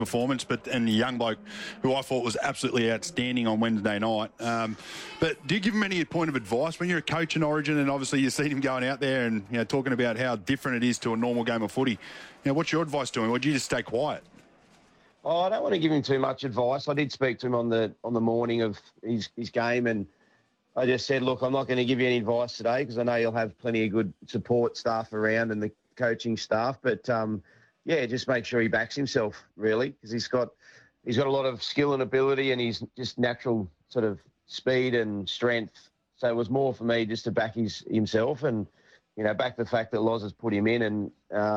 performance, and the young bloke who I thought was absolutely outstanding on Wednesday night. But do you give him any point of advice when you're a coach in Origin, and obviously you've seen him going out there and talking about how different it is to a normal game of footy? What's your advice to him, or do you just stay quiet? Oh, I don't want to give him too much advice. I did speak to him on the morning of his game, and I just said, look, I'm not going to give you any advice today because I know you'll have plenty of good support staff around and the coaching staff. But, just make sure he backs himself, really, because he's got a lot of skill and ability, and he's just natural sort of speed and strength. So it was more for me just to back himself and, back the fact that Loz has put him in.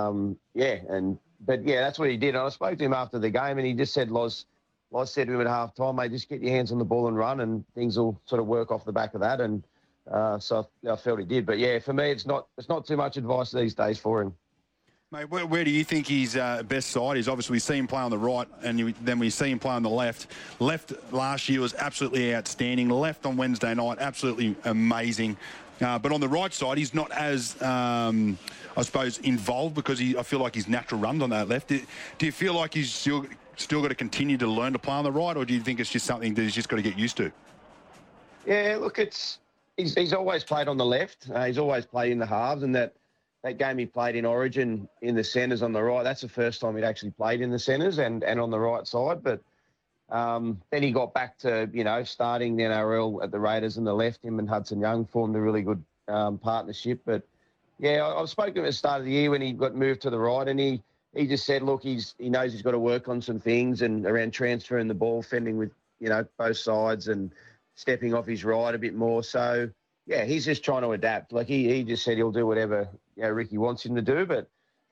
But that's what he did. And I spoke to him after the game, and he just said, Loz said to him at half time, mate, just get your hands on the ball and run, and things will sort of work off the back of that. And so I felt he did. But, for me, it's not too much advice these days for him. Mate, where do you think his best side is? Obviously, we see him play on the right, and then we see him play on the left. Left last year was absolutely outstanding. Left on Wednesday night, absolutely amazing. But on the right side, he's not as, I suppose, involved because I feel like his natural runs on that left. Do you feel like he's still got to continue to learn to play on the right, or do you think it's just something that he's just got to get used to? Yeah, look, he's always played on the left. He's always played in the halves, and that game he played in Origin in the centres on the right, that's the first time he'd actually played in the centres and on the right side. But then he got back to, starting the NRL at the Raiders on the left. Him and Hudson Young formed a really good partnership. But, I've spoken to him at the start of the year when he got moved to the right, and he just said, look, he knows he's got to work on some things and around transferring the ball, fending with, both sides and stepping off his right a bit more. So, he's just trying to adapt. Like he just said he'll do whatever Ricky wants him to do. But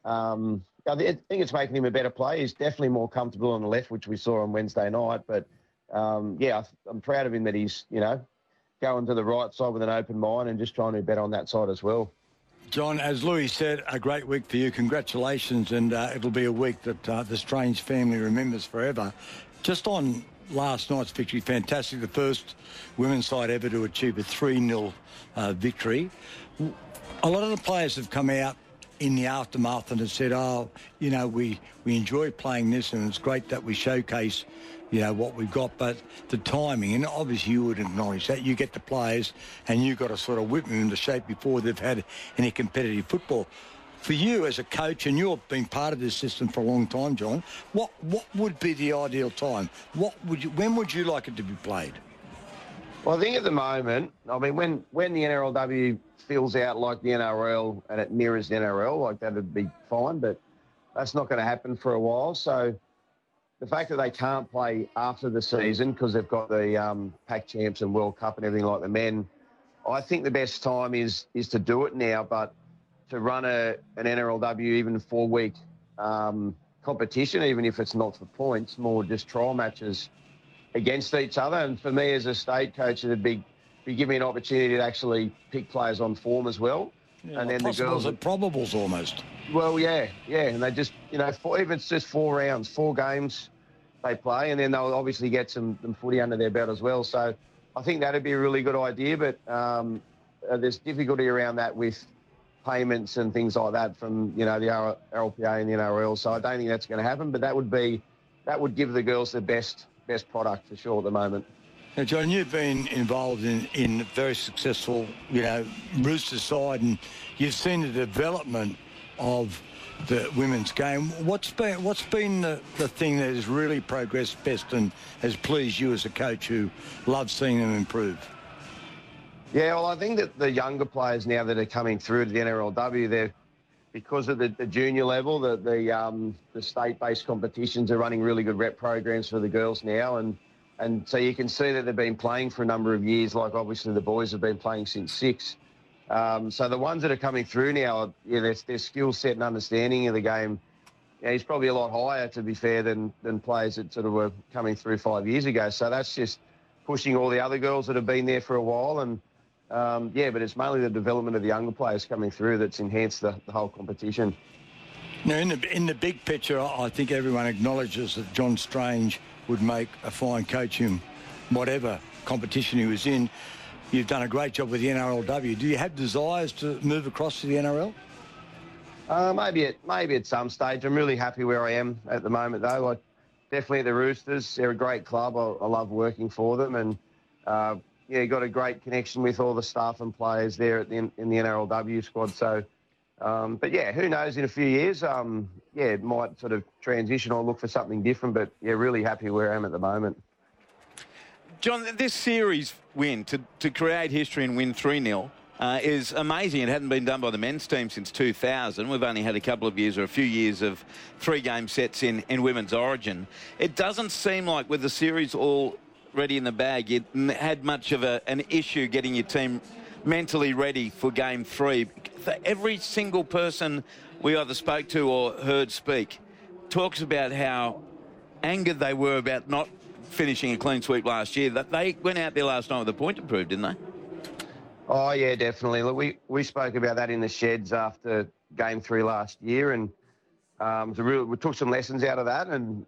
I think it's making him a better player. He's definitely more comfortable on the left, which we saw on Wednesday night. But, I'm proud of him that he's, going to the right side with an open mind and just trying to bet on that side as well. John, as Louis said, a great week for you. Congratulations, and it'll be a week that the Strange family remembers forever. Just on last night's victory, fantastic. The first women's side ever to achieve a 3-0 victory. A lot of the players have come out in the aftermath and have said, we enjoy playing this, and it's great that we showcase, what we've got, but the timing, and obviously you would acknowledge that, you get the players and you've got to sort of whip them into shape before they've had any competitive football. For you as a coach, and you've been part of this system for a long time, John, what would be the ideal time? When would you like it to be played? Well, I think at the moment, when the NRLW fills out like the NRL and it mirrors the NRL, like that would be fine, but that's not going to happen for a while. So the fact that they can't play after the season because they've got the Pac Champs and World Cup and everything like the men, I think the best time is to do it now, but to run an NRLW even 4-week competition, even if it's not for points, more just trial matches against each other. And for me as a state coach, it'd be give me an opportunity to actually pick players on form as well. Yeah, and then the girls and probables almost. Well, yeah, and they just even if it's just 4 rounds, 4 games they play, and then they'll obviously get some footy under their belt as well. So I think that'd be a really good idea, but there's difficulty around that with payments and things like that from the RLPA and the NRL. So I don't think that's going to happen, but that would give the girls the best product for sure at the moment. Now, John, you've been involved in a very successful, Roosters side, and you've seen the development of the women's game. What's been the thing that has really progressed best and has pleased you as a coach who loves seeing them improve? Yeah, well, I think that the younger players now that are coming through to the NRLW, they're because of the junior level, the state-based competitions are running really good rep programs for the girls now, and so you can see that they've been playing for a number of years. Like obviously the boys have been playing since 6. So the ones that are coming through now, their skill set and understanding of the game is probably a lot higher, to be fair, than players that sort of were coming through 5 years ago. So that's just pushing all the other girls that have been there for a while. And but it's mainly the development of the younger players coming through that's enhanced the whole competition. Now, in the big picture, I think everyone acknowledges that John Strange would make a fine coach in whatever competition he was in. You've done a great job with the NRLW. Do you have desires to move across to the NRL? Maybe at some stage. I'm really happy where I am at the moment, though. Like definitely the Roosters. They're a great club. I love working for them, and got a great connection with all the staff and players there in the NRLW squad. So, but yeah, who knows? In a few years, it might sort of transition or look for something different. But yeah, really happy where I am at the moment. John, this series win to create history and win 3-0. Is amazing. It hadn't been done by the men's team since 2000. We've only had a couple of years or a few years of 3-game sets in women's origin. It doesn't seem like with the series already in the bag, you had much of an issue getting your team mentally ready for game 3. For every single person we either spoke to or heard speak talks about how angered they were about not finishing a clean sweep last year. That they went out there last night with a point to prove, didn't they? Oh, yeah, definitely. Look, we spoke about that in the sheds after Game 3 last year, and we took some lessons out of that. And,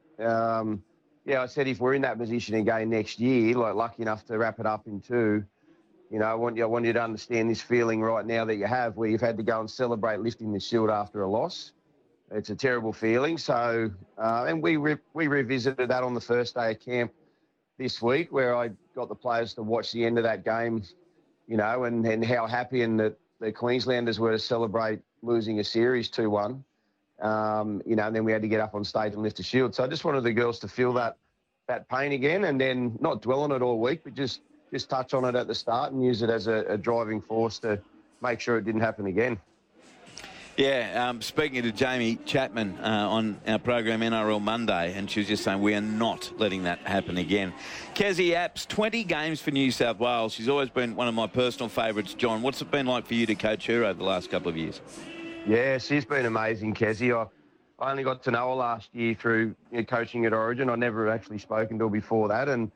I said if we're in that position again next year, like lucky enough to wrap it up in 2, I want you to understand this feeling right now that you have where you've had to go and celebrate lifting the shield after a loss. It's a terrible feeling. So, and we revisited that on the first day of camp this week where I got the players to watch the end of that game, and how happy and the Queenslanders were to celebrate losing a series 2-1. And then we had to get up on stage and lift the shield. So I just wanted the girls to feel that pain again and then not dwell on it all week, but just touch on it at the start and use it as a driving force to make sure it didn't happen again. Yeah, speaking to Jamie Chapman on our program NRL Monday, and she was just saying we are not letting that happen again. Kezie Apps, 20 games for New South Wales. She's always been one of my personal favourites. John, what's it been like for you to coach her over the last couple of years? Yeah, she's been amazing, Kezie. I only got to know her last year through coaching at Origin. I never actually spoken to her before that, and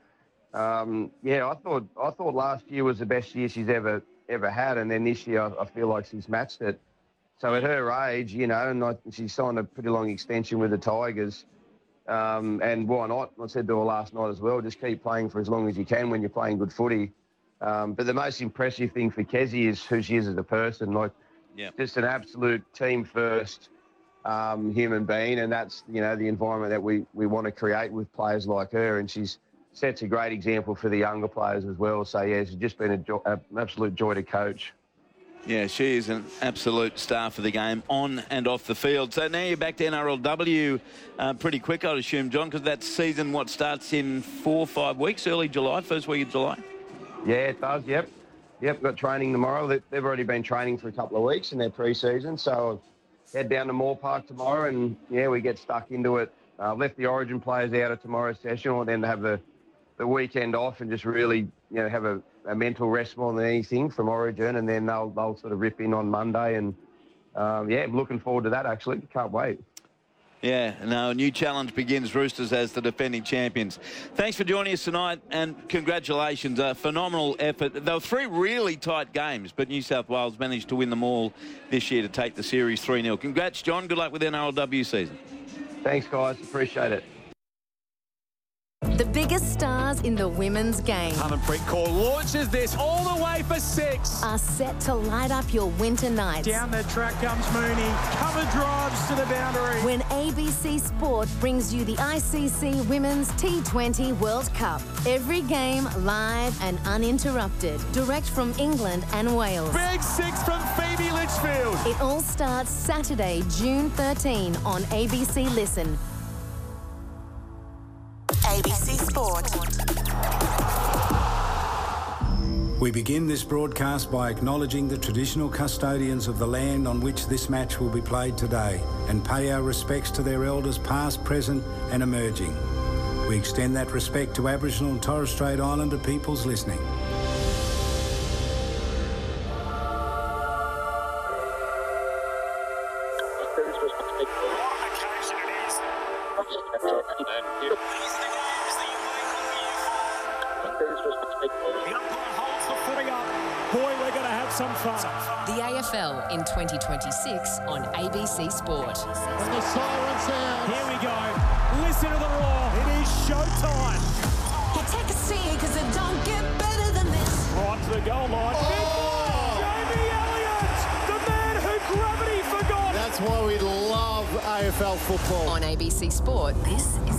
I thought last year was the best year she's ever had, and then this year I feel like she's matched it. So at her age, and she signed a pretty long extension with the Tigers. And why not? I said to her last night as well, just keep playing for as long as you can when you're playing good footy. But the most impressive thing for Kezie is who she is as a person. Just an absolute team-first human being. And that's, the environment that we want to create with players like her. And she's sets a great example for the younger players as well. So, yeah, she's just been an absolute joy to coach. Yeah, she is an absolute star for the game, on and off the field. So now you're back to NRLW pretty quick, I'd assume, John, because that season, starts in 4 or 5 weeks, early July, first week of July? Yeah, it does, yep. Yep, got training tomorrow. They've already been training for a couple of weeks in their pre-season, so I'll head down to Moore Park tomorrow and, we get stuck into it. Left the Origin players out of tomorrow's session, and then to have the weekend off and just really, have a mental rest more than anything from Origin, and then they'll sort of rip in on Monday, and I'm looking forward to that actually. Can't wait. Yeah, no, a new challenge begins. Roosters as the defending champions. Thanks for joining us tonight, and congratulations. A phenomenal effort. There were 3 really tight games, but New South Wales managed to win them all this year to take the series 3-0. Congrats, John. Good luck with the NRLW season. Thanks, guys. Appreciate it. The biggest stars in the women's game. Harmanpreet Kaur launches this all the way for 6. Are set to light up your winter nights. Down the track comes Mooney. Cover drives to the boundary. When ABC Sport brings you the ICC Women's T20 World Cup. Every game live and uninterrupted. Direct from England and Wales. Big 6 from Phoebe Litchfield. It all starts Saturday, June 13 on ABC Listen. ABC Sport. We begin this broadcast by acknowledging the traditional custodians of the land on which this match will be played today and pay our respects to their elders past, present and emerging. We extend that respect to Aboriginal and Torres Strait Islander peoples listening. The AFL in 2026 on ABC Sport. When the siren sounds, here we go. Listen to the roar. It is showtime. You take a seat because it don't get better than this. Right to the goal line. Jamie Elliott, the man who gravity forgot. That's why we love AFL football. On ABC Sport, this is